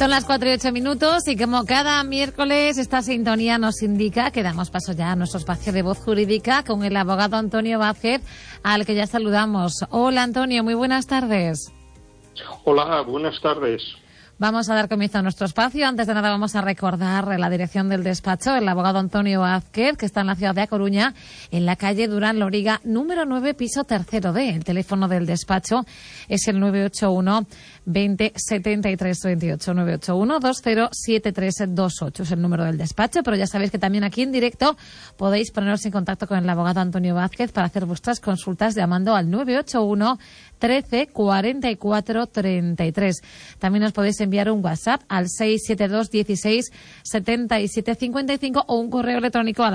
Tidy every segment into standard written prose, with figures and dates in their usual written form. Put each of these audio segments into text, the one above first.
Son las 4:08 y como cada miércoles esta sintonía nos indica que damos paso ya a nuestro espacio de voz jurídica con el abogado Antonio Vázquez, al que ya saludamos. Hola Antonio, muy buenas tardes. Hola, buenas tardes. Vamos a dar comienzo a nuestro espacio. Antes de nada vamos a recordar la dirección del despacho, el abogado Antonio Vázquez, que está en la ciudad de A Coruña, en la calle Durán Loriga, número 9, piso 3D. El teléfono del despacho es el 981 20 73 28, 981 20 73 28. Es el número del despacho, pero ya sabéis que también aquí en directo podéis poneros en contacto con el abogado Antonio Vázquez para hacer vuestras consultas llamando al 981 13 44 33. También os podéis enviar un WhatsApp al 672 16 77 55 o un correo electrónico a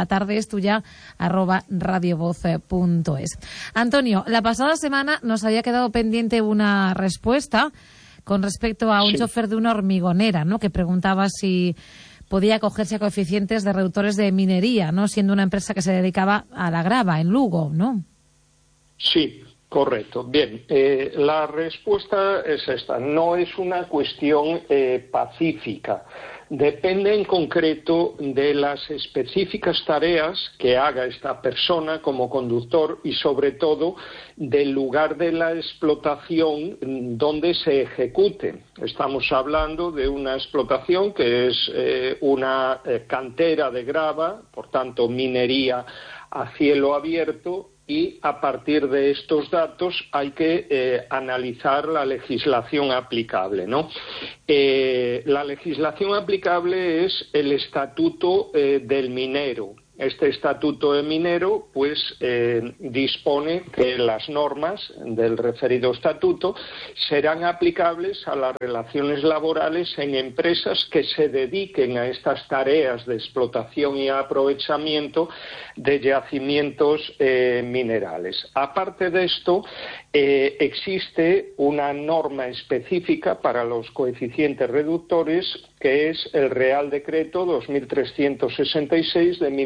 latardeestuya@radiovoz.es. Antonio, la pasada semana nos había quedado pendiente una respuesta con respecto a un chofer de una hormigonera, ¿no?, que preguntaba si podía acogerse a coeficientes de reductores de minería, ¿no?, siendo una empresa que se dedicaba a la grava en Lugo, ¿no? Sí, correcto. Bien, la respuesta es esta. No es una cuestión pacífica. Depende en concreto de las específicas tareas que haga esta persona como conductor y sobre todo del lugar de la explotación donde se ejecute. Estamos hablando de una explotación que es una cantera de grava, por tanto minería a cielo abierto, y a partir de estos datos hay que analizar la legislación aplicable, ¿no? La legislación aplicable es el estatuto del minero. Este estatuto de minero pues dispone que las normas del referido estatuto serán aplicables a las relaciones laborales en empresas que se dediquen a estas tareas de explotación y aprovechamiento de yacimientos minerales. Aparte de esto, existe una norma específica para los coeficientes reductores, que es el Real Decreto 2366 de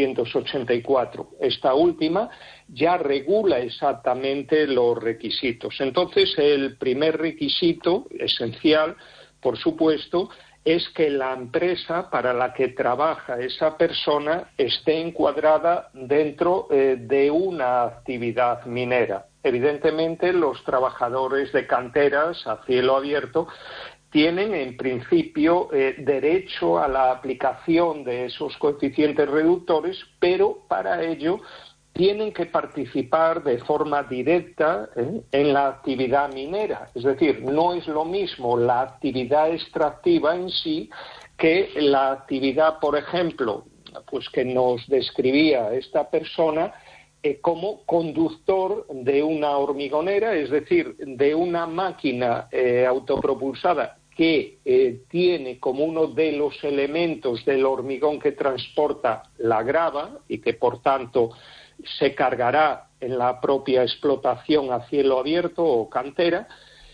1984. Esta última ya regula exactamente los requisitos. Entonces, el primer requisito esencial, por supuesto, es que la empresa para la que trabaja esa persona esté encuadrada dentro de una actividad minera. Evidentemente, los trabajadores de canteras a cielo abierto tienen en principio derecho a la aplicación de esos coeficientes reductores, pero para ello tienen que participar de forma directa en la actividad minera. Es decir, no es lo mismo la actividad extractiva en sí que la actividad, por ejemplo, pues que nos describía esta persona, como conductor de una hormigonera, es decir, de una máquina autopropulsada que tiene como uno de los elementos del hormigón que transporta la grava y que, por tanto, se cargará en la propia explotación a cielo abierto o cantera,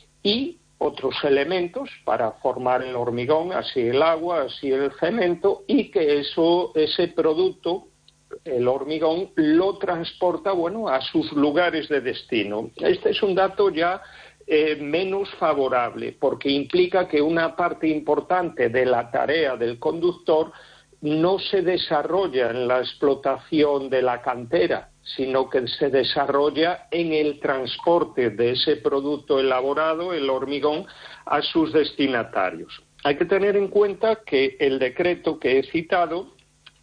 y otros elementos para formar el hormigón, así el agua, así el cemento, y que ese producto, el hormigón, lo transporta, a sus lugares de destino. Este es un dato ya menos favorable, porque implica que una parte importante de la tarea del conductor no se desarrolla en la explotación de la cantera, sino que se desarrolla en el transporte de ese producto elaborado, el hormigón, a sus destinatarios. Hay que tener en cuenta que el decreto que he citado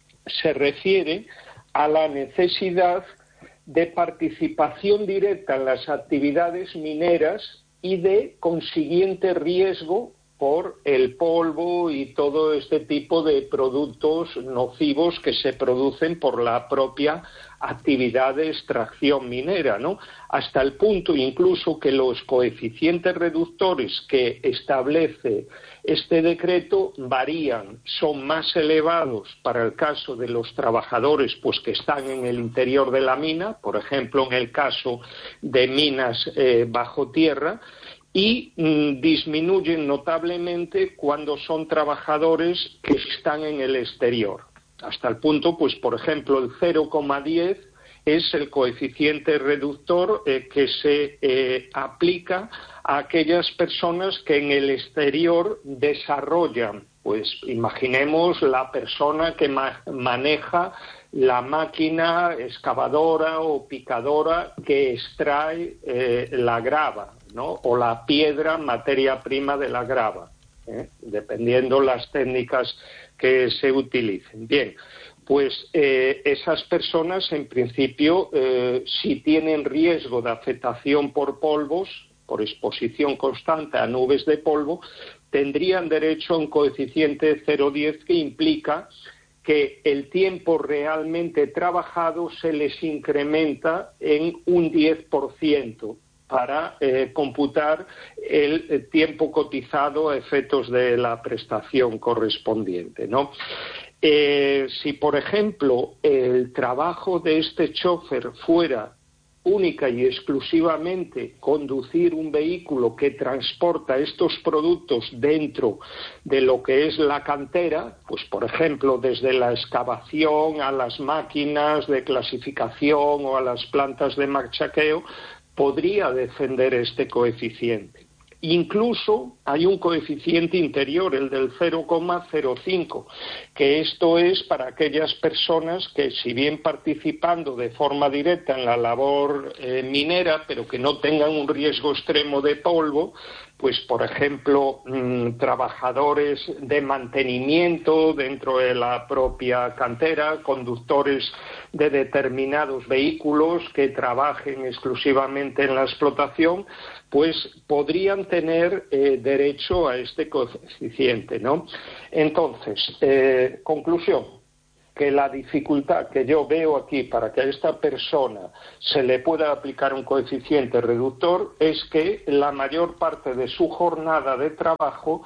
se refiere a la necesidad de participación directa en las actividades mineras y de consiguiente riesgo por el polvo y todo este tipo de productos nocivos que se producen por la propia actividad de extracción minera, ¿no? Hasta el punto incluso que los coeficientes reductores que establece este decreto varían, son más elevados para el caso de los trabajadores pues que están en el interior de la mina, por ejemplo en el caso de minas bajo tierra, y disminuyen notablemente cuando son trabajadores que están en el exterior. Hasta el punto, pues por ejemplo, el 0,10 es el coeficiente reductor que se aplica a aquellas personas que en el exterior desarrollan, pues imaginemos la persona que maneja la máquina excavadora o picadora que extrae la grava, ¿no? O la piedra, materia prima de la grava, dependiendo las técnicas que se utilicen. Bien, pues esas personas en principio, si tienen riesgo de afectación por polvos, por exposición constante a nubes de polvo, tendrían derecho a un coeficiente 0,10 que implica que el tiempo realmente trabajado se les incrementa en un 10% para computar el tiempo cotizado a efectos de la prestación correspondiente, ¿no? Si, por ejemplo, el trabajo de este chofer fuera única y exclusivamente conducir un vehículo que transporta estos productos dentro de lo que es la cantera, pues por ejemplo desde la excavación a las máquinas de clasificación o a las plantas de machaqueo, podría defender este coeficiente. Incluso hay un coeficiente interior, el del 0,05, que esto es para aquellas personas que, si bien participando de forma directa en la labor minera, pero que no tengan un riesgo extremo de polvo, pues por ejemplo trabajadores de mantenimiento dentro de la propia cantera, conductores de determinados vehículos que trabajen exclusivamente en la explotación, pues podrían tener derecho a este coeficiente, ¿no? Entonces, conclusión, que la dificultad que yo veo aquí para que a esta persona se le pueda aplicar un coeficiente reductor es que la mayor parte de su jornada de trabajo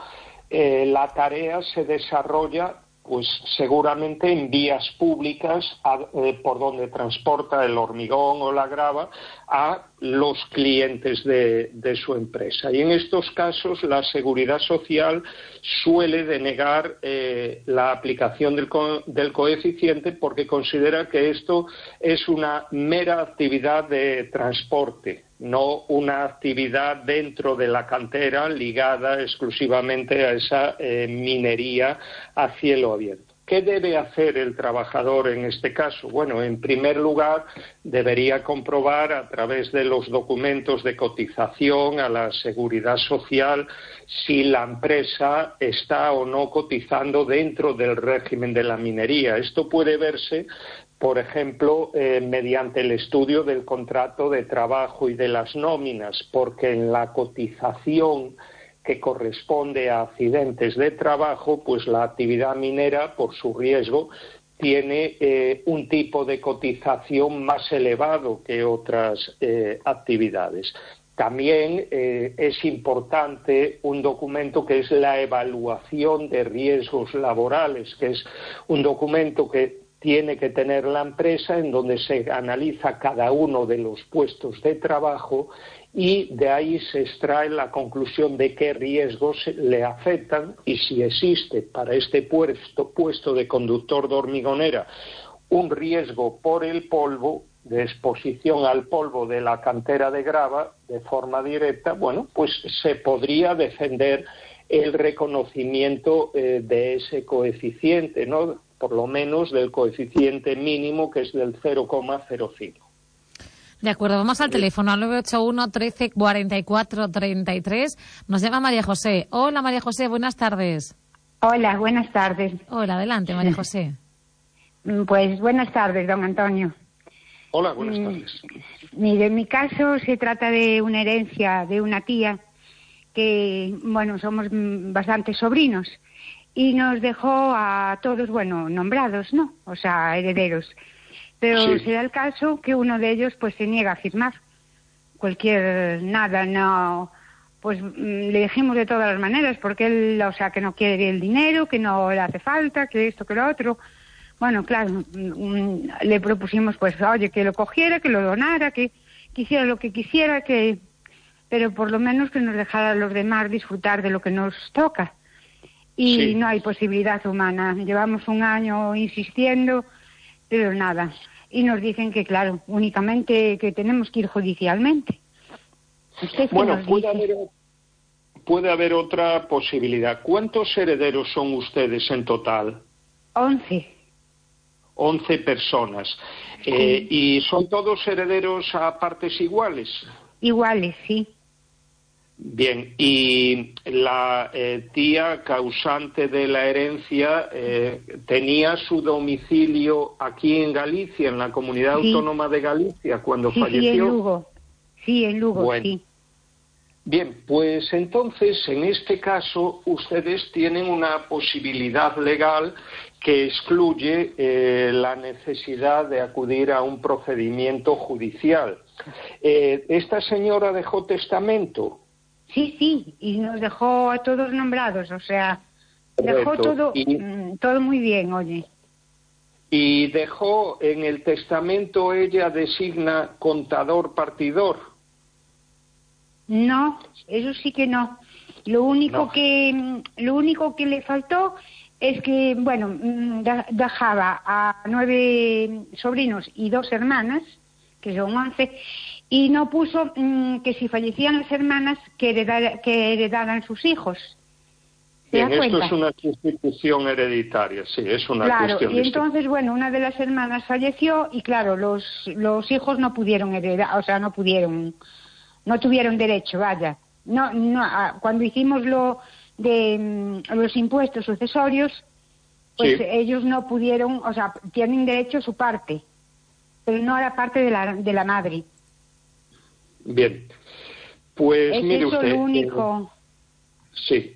la tarea se desarrolla pues seguramente en vías públicas por donde transporta el hormigón o la grava a los clientes de su empresa. Y en estos casos la Seguridad Social suele denegar la aplicación del coeficiente porque considera que esto es una mera actividad de transporte, no una actividad dentro de la cantera ligada exclusivamente a esa minería a cielo abierto. ¿Qué debe hacer el trabajador en este caso? Bueno, en primer lugar, debería comprobar a través de los documentos de cotización a la Seguridad Social si la empresa está o no cotizando dentro del régimen de la minería. Esto puede verse, por ejemplo, mediante el estudio del contrato de trabajo y de las nóminas, porque en la cotización que corresponde a accidentes de trabajo, pues la actividad minera, por su riesgo, tiene un tipo de cotización más elevado que otras actividades. También es importante un documento que es la evaluación de riesgos laborales, que es un documento que tiene que tener la empresa en donde se analiza cada uno de los puestos de trabajo y de ahí se extrae la conclusión de qué riesgos le afectan y si existe para este puesto de conductor de hormigonera un riesgo por el polvo, de exposición al polvo de la cantera de grava de forma directa, bueno, pues se podría defender el reconocimiento de ese coeficiente, ¿no? Por lo menos del coeficiente mínimo, que es del 0,05. De acuerdo, vamos al teléfono, al 981 13 44 33. Nos llama María José. Hola, María José, buenas tardes. Hola, buenas tardes. Hola, adelante, María José. Pues buenas tardes, don Antonio. Hola, buenas tardes. Mire, en mi caso se trata de una herencia de una tía que, bueno, somos bastantes sobrinos y nos dejó a todos, bueno, nombrados, ¿no? O sea, herederos. Pero sí. Se da el caso que uno de ellos pues se niega a firmar no, pues le dijimos de todas las maneras, porque él, o sea, que no quiere el dinero, que no le hace falta, que esto, que lo otro. Bueno, claro, le propusimos pues, oye, que lo cogiera, que lo donara, que quisiera lo que quisiera, pero por lo menos que nos dejara a los demás disfrutar de lo que nos toca. Y sí. No hay posibilidad humana. Llevamos un año insistiendo, pero nada. Y nos dicen que, claro, únicamente que tenemos que ir judicialmente. Bueno, puede haber otra posibilidad. ¿Cuántos herederos son ustedes en total? 11. 11 personas. ¿Y son todos herederos a partes iguales? Iguales, sí. Bien, ¿y la tía causante de la herencia tenía su domicilio aquí en Galicia, en la Comunidad Autónoma de Galicia, cuando falleció? Sí, en Lugo. Sí, en Lugo, bueno. Sí. Bien, pues entonces, en este caso, ustedes tienen una posibilidad legal que excluye la necesidad de acudir a un procedimiento judicial. ¿Esta señora dejó testamento? Sí, y nos dejó a todos nombrados, o sea, dejó todo muy bien, oye. ¿Y dejó en el testamento, ella designa contador partidor? No, eso sí que no. Lo único que le faltó es que, bueno, dejaba a 9 sobrinos y 2 hermanas, que son 11, y no puso que si fallecían las hermanas que heredaran sus hijos. Bien, esto es una sustitución hereditaria, sí, es una cuestión. Claro, y entonces, bueno, una de las hermanas falleció y, claro, los hijos no pudieron heredar, o sea, no tuvieron derecho, vaya. No, cuando hicimos lo de los impuestos sucesorios, pues ellos no pudieron, o sea, tienen derecho a su parte, pero no a la parte de la madre. Bien, pues ¿Es mire eso usted. Lo único? Sí,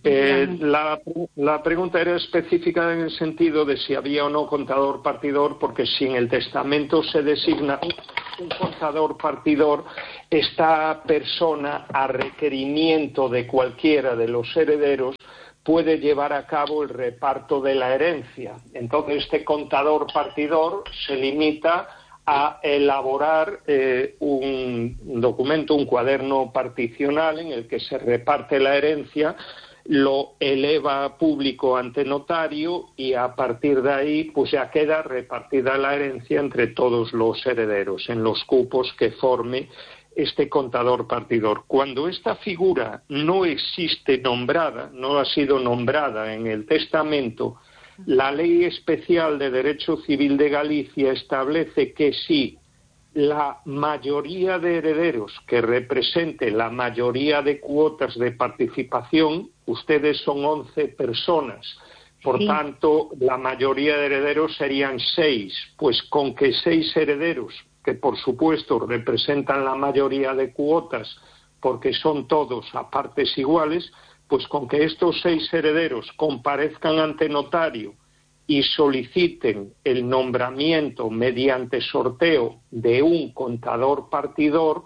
la pregunta era específica en el sentido de si había o no contador partidor, porque si en el testamento se designa un contador partidor, esta persona, a requerimiento de cualquiera de los herederos, puede llevar a cabo el reparto de la herencia. Entonces, este contador partidor se limita a elaborar un documento, un cuaderno particional en el que se reparte la herencia, lo eleva a público ante notario y a partir de ahí pues ya queda repartida la herencia entre todos los herederos en los cupos que forme este contador partidor. Cuando esta figura no existe nombrada, no ha sido nombrada en el testamento, la Ley Especial de Derecho Civil de Galicia establece que si la mayoría de herederos que represente la mayoría de cuotas de participación, ustedes son 11 personas, por tanto la mayoría de herederos serían 6, pues con que 6 herederos, que por supuesto representan la mayoría de cuotas porque son todos a partes iguales, pues con que estos 6 herederos comparezcan ante notario y soliciten el nombramiento mediante sorteo de un contador partidor,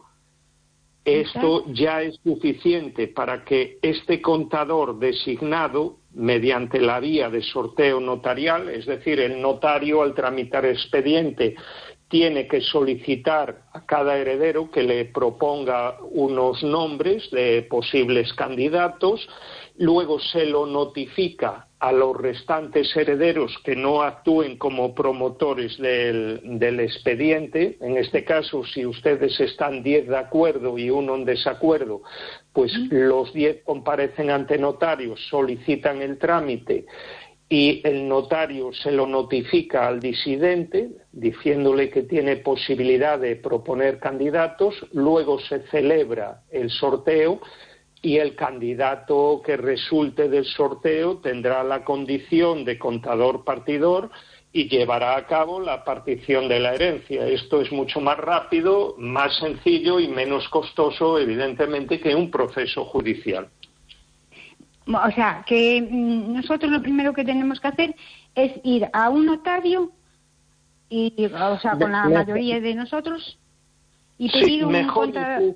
esto ya es suficiente para que este contador designado, mediante la vía de sorteo notarial, es decir, el notario al tramitar expediente tiene que solicitar a cada heredero que le proponga unos nombres de posibles candidatos, luego se lo notifica a los restantes herederos que no actúen como promotores del expediente. En este caso, si ustedes están 10 de acuerdo y uno en desacuerdo, pues los 10 comparecen ante notario, solicitan el trámite y el notario se lo notifica al disidente diciéndole que tiene posibilidad de proponer candidatos, luego se celebra el sorteo y el candidato que resulte del sorteo tendrá la condición de contador partidor y llevará a cabo la partición de la herencia. Esto es mucho más rápido, más sencillo y menos costoso, evidentemente, que un proceso judicial. O sea, que nosotros lo primero que tenemos que hacer es ir a un notario, o sea, con la mayoría de nosotros, y pedir un contador.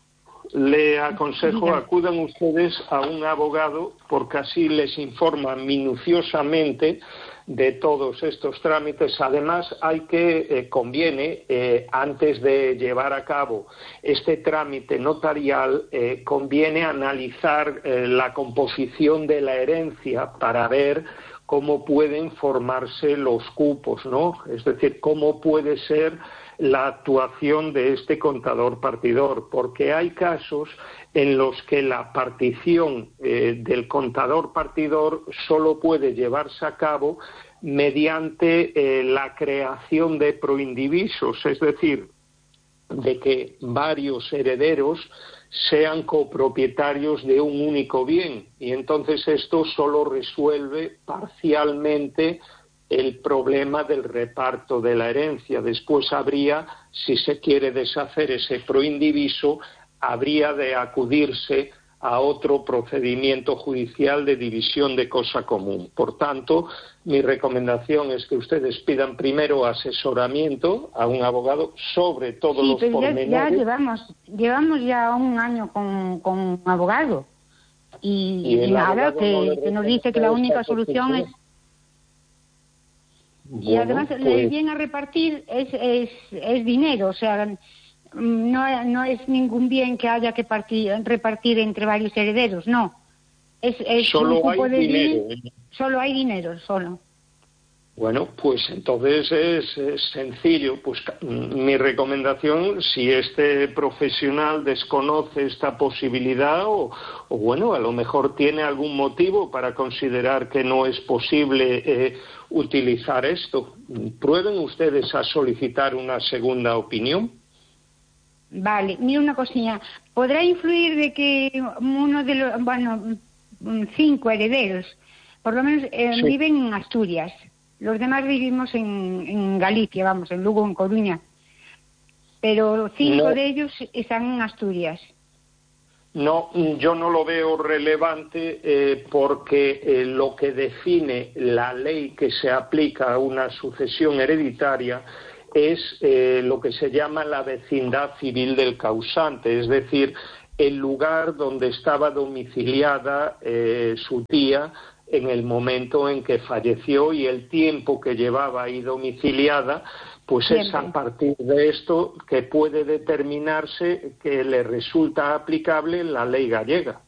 Le aconsejo, acudan ustedes a un abogado porque así les informa minuciosamente de todos estos trámites. Además, conviene, antes de llevar a cabo este trámite notarial, conviene analizar la composición de la herencia para ver cómo pueden formarse los cupos, ¿no? Es decir, cómo puede ser la actuación de este contador partidor, porque hay casos en los que la partición del contador partidor solo puede llevarse a cabo mediante la creación de proindivisos, es decir, de que varios herederos sean copropietarios de un único bien, y entonces esto solo resuelve parcialmente el problema del reparto de la herencia. Después habría, si se quiere deshacer ese proindiviso, habría de acudirse a otro procedimiento judicial de división de cosa común. Por tanto, mi recomendación es que ustedes pidan primero asesoramiento a un abogado sobre todos los pormenores. Ya llevamos ya un año con un abogado y nada, que nos dice que la única solución es... Bueno, y además el bien a repartir es dinero, o sea, no es ningún bien que haya que repartir entre varios herederos, no. Es solo un cupo hay de dinero. Solo hay dinero, solo. Bueno, pues entonces es sencillo. Pues mi recomendación, si este profesional desconoce esta posibilidad o bueno, a lo mejor tiene algún motivo para considerar que no es posible utilizar esto, prueben ustedes a solicitar una segunda opinión. Vale, mira una cosilla. ¿Podrá influir de que uno de los, 5 herederos, por lo menos Sí. viven en Asturias? Los demás vivimos en Galicia, vamos, en Lugo, en Coruña. Pero 5 No. de ellos están en Asturias. No, yo no lo veo relevante porque lo que define la ley que se aplica a una sucesión hereditaria es lo que se llama la vecindad civil del causante, es decir, el lugar donde estaba domiciliada su tía en el momento en que falleció y el tiempo que llevaba ahí domiciliada, pues Siempre. es a partir de esto que puede determinarse que le resulta aplicable la ley gallega.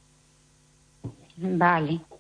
Vale.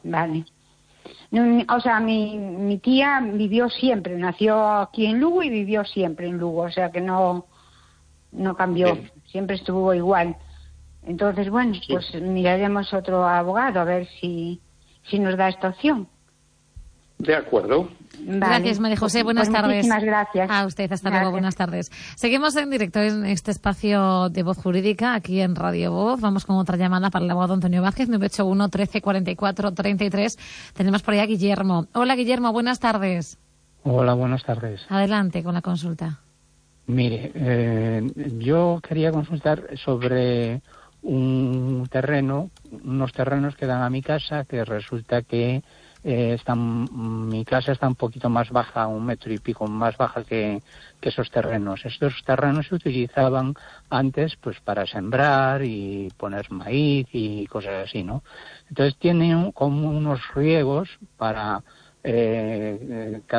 O sea, mi tía vivió siempre, nació aquí en Lugo y vivió siempre en Lugo, o sea que no cambió, Bien. siempre estuvo igual. Entonces, bueno, Sí. pues miraremos otro abogado a ver si nos da esta opción. De acuerdo. Vale. Gracias, María José. Buenas tardes. Muchísimas gracias. A usted, hasta Gracias. luego. Buenas tardes. Seguimos en directo en este espacio de Voz Jurídica, aquí en Radio Voz. Vamos con otra llamada para el abogado Antonio Vázquez, 981 13 44 33. Tenemos por ahí a Guillermo. Hola, Guillermo. Buenas tardes. Hola, buenas tardes. Adelante con la consulta. Mire, yo quería consultar sobre unos terrenos que dan a mi casa, que resulta que mi casa está un poquito más baja, 1 metro y pico más baja que esos terrenos. Estos terrenos se utilizaban antes pues para sembrar y poner maíz y cosas así, ¿no? Entonces tienen como unos riegos para cada